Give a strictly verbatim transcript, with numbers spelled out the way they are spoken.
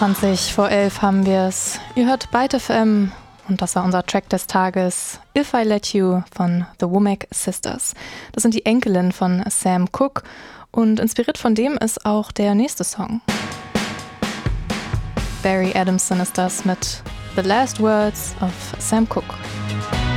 zwanzig vor elf haben wir es. Ihr hört Byte F M und das war unser Track des Tages, If I Let You von The Womack Sisters. Das sind die Enkelinnen von Sam Cooke und inspiriert von dem ist auch der nächste Song. Barry Adamson ist das mit The Last Words of Sam Cooke.